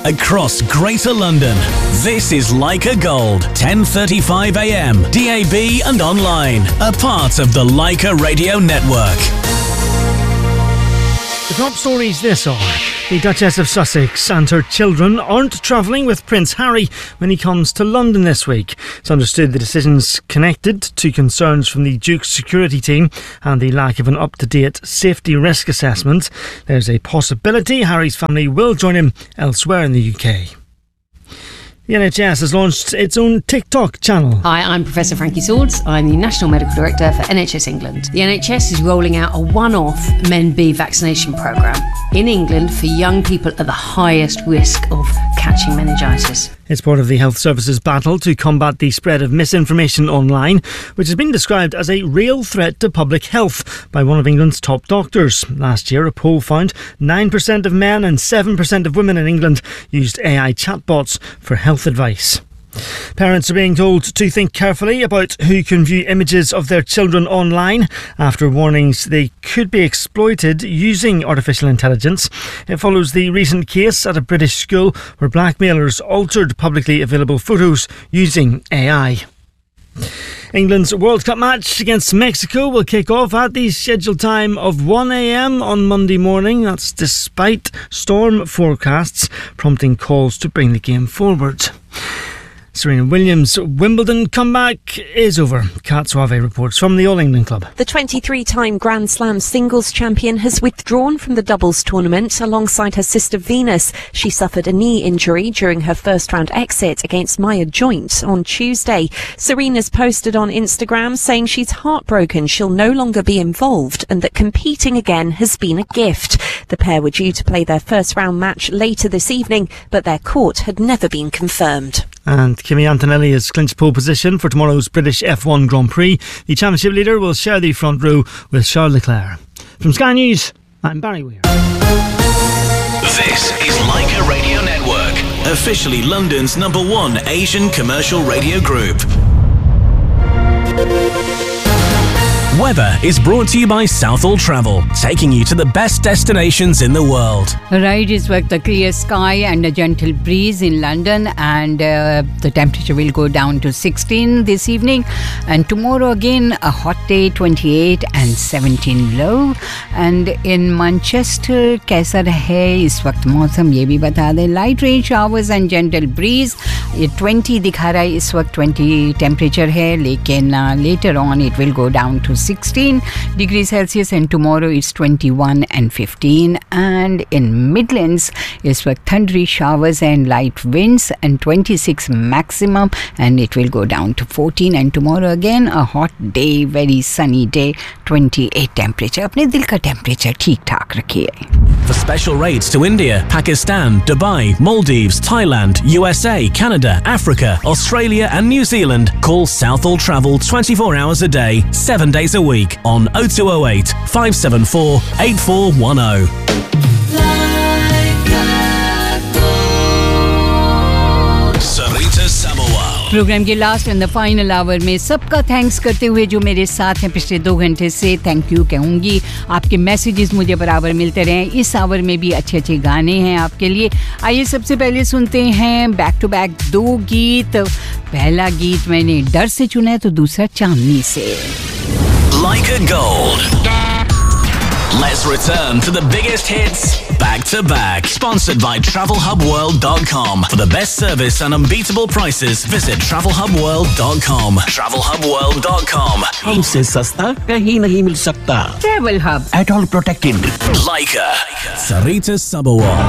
across Greater London. This is Leica Gold, 10:35 a.m, DAB and online. A part of the Leica Radio Network. The top stories this hour. The Duchess of Sussex and her children aren't travelling with Prince Harry when he comes to London this week. It's understood the decision's connected to concerns from the Duke's security team and the lack of an up-to-date safety risk assessment. There's a possibility Harry's family will join him elsewhere in the UK. The NHS has launched its own TikTok channel. Hi, I'm Professor Frankie Swords. I'm the National Medical Director for NHS England. The NHS is rolling out a one-off Men B vaccination programme in England for young people at the highest risk of catching meningitis. It's part of the Health Service's battle to combat the spread of misinformation online, which has been described as a real threat to public health by one of England's top doctors. Last year, a poll found 9% of men and 7% of women in England used AI chatbots for health advice. Parents are being told to think carefully about who can view images of their children online after warnings they could be exploited using artificial intelligence. It follows the recent case at a British school where blackmailers altered publicly available photos using AI. England's World Cup match against Mexico will kick off at the scheduled time of 1 a.m. on Monday morning. That's despite storm forecasts prompting calls to bring the game forward. Serena Williams' Wimbledon comeback is over. Kat Suave reports from the All England Club. The 23-time Grand Slam singles champion has withdrawn from the doubles tournament alongside her sister Venus. She suffered a knee injury during her first-round exit against Maya Joint on Tuesday. Serena's posted on Instagram saying she's heartbroken she'll no longer be involved and that competing again has been a gift. The pair were due to play their first-round match later this evening, but their court had never been confirmed. And Kimi Antonelli has clinched pole position for tomorrow's British F1 Grand Prix. The championship leader will share the front row with Charles Leclerc. From Sky News, I'm Barry Weir. This is Leica Radio Network, officially London's #1 Asian commercial radio group. Weather is brought to you by Southall Travel, taking you to the best destinations in the world. Right, it's with the clear sky and a gentle breeze in London, and the temperature will go down to 16 this evening. And tomorrow again, a hot day, 28 and 17 low. And in Manchester, कैसा रहे इस वक्त मौसम ये भी बता दें. Light rain showers and gentle breeze. ये 20 दिखा रहा है इस वक्त 20 temperature है, लेकिन later on it will go down to 16 degrees Celsius, and tomorrow it's 21 and 15. And in Midlands it's with thundery showers and light winds, and 26 maximum, and it will go down to 14. And tomorrow again a hot day, very sunny day, 28 temperature. अपने दिल का temperature ठीक ठाक रखिए. For special rates to India, Pakistan, Dubai, Maldives, Thailand, USA, Canada, Africa, Australia and New Zealand, call Southall Travel 24 hours a day, 7 days a week on 0208 574 8410. Sarita Sabawal. Programme के last and the final our में सबका thanks करते हुए जो मेरे साथ हैं पिछले 2 घंटे से, थैंक यू कहूँगी. आपके मैसेजेस मुझे बराबर मिलते रहें. इस आवर में भी अच्छे अच्छे गाने हैं आपके लिए. आइए सबसे पहले सुनते हैं बैक टू बैक 2 गीत. पहला गीत मैंने डर से चुना है तो दूसरा चांदनी से. Leica Gold. Let's return to the biggest hits back to back. Sponsored by TravelHubWorld.com. For the best service and unbeatable prices, visit TravelHubWorld.com. TravelHubWorld.com. हमसे सस्ता कहीं नहीं मिल सकता. Travel Hub. At all protected. Leica. Sarita Sabawal.